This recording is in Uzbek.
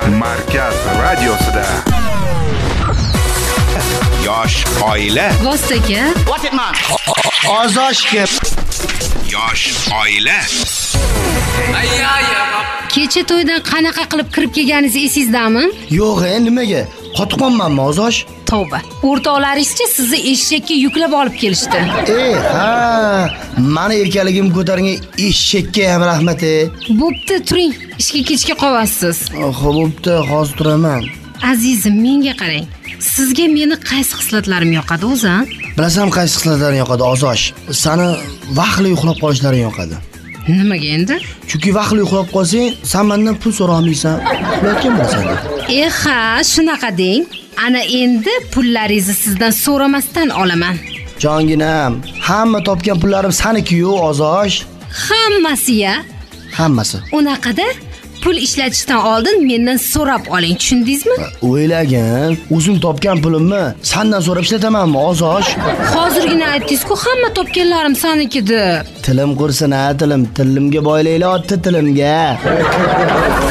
Markaz radiosida. Yosh oila. Vostaga. What it man? Ozoshga. Yosh oila. Kecha to'ydan qanaqa qilib kirib kelganingiz esizdami? Yo'q, nimaga? Qotqonmanmi Ozosh? Tavba. O'rtoqlaringizcha sizni eshakka yuklab olib kelishdi. Ha, meni erkaligim ko'targan eshakka ham rahmat. Bo'pti, turing. Ishga kechga qolyapsiz. Xo'p, bo'pti, hozir turaman. Azizim, menga qarang. Sizga meni qaysi xislatlarim yoqadi o'zi? Bilasam qaysi xislatlaring yoqadi Ozosh. Seni vaqtli uxlab qolishlaring yoqadi. Nimaga endi? Chunki vaqtli uxlab qolsang, sen mendan pul so'ramaysan. Uxlayotgan bo'lasan. Ha, shunaqa deng. Ana endi pullaringizni sizdan so'ramasdan olaman. Jonginam, hamma topgan pullarim seniki-yu, Ozosh. Hammasi-ya? Hammasi. Unaqada pul ishlatishdan oldin mendan so'rab oling, tushundingizmi? O'ylagin, o'zim topgan pulimni sendan so'rab ishlatamanmi, Ozosh? Hozirgina aytdingiz-ku, hamma topganlarim seniki deb. Tilim qursin, tilimga boylaylar, otdi tilimga.